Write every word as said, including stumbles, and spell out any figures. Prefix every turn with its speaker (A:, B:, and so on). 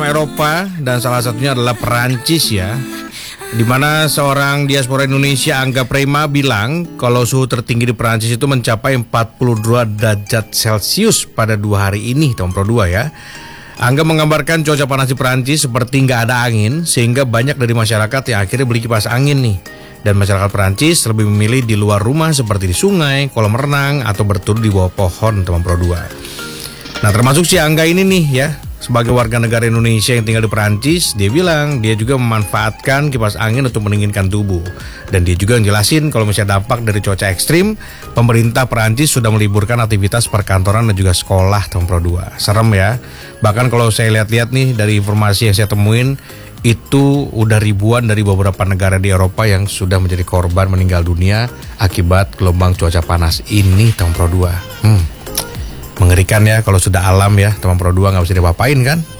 A: Eropa dan salah satunya adalah Perancis ya. Di mana seorang diaspora Indonesia, Angga Prema, bilang kalau suhu tertinggi di Perancis itu mencapai empat puluh dua derajat Celcius pada dua hari ini, tahun Pro dua ya. Angga menggambarkan cuaca panas di Perancis seperti nggak ada angin, sehingga banyak dari masyarakat yang akhirnya beli kipas angin nih. Dan masyarakat Perancis lebih memilih di luar rumah seperti di sungai, kolam renang, atau berteduh di bawah pohon, teman Pro dua. Nah, termasuk si Angga ini nih ya, sebagai warga negara Indonesia yang tinggal di Perancis, dia bilang dia juga memanfaatkan kipas angin untuk mendinginkan tubuh. Dan dia juga ngejelasin kalau misalnya dampak dari cuaca ekstrim, pemerintah Perancis sudah meliburkan aktivitas perkantoran dan juga sekolah, teman Pro dua. Serem ya. Bahkan kalau saya lihat-lihat nih dari informasi yang saya temuin, itu udah ribuan dari beberapa negara di Eropa yang sudah menjadi korban meninggal dunia akibat gelombang cuaca panas ini, teman Pro dua. Hmm. Mengerikan ya kalau sudah alam ya, teman Pro dua nggak bisa diapa-apain kan.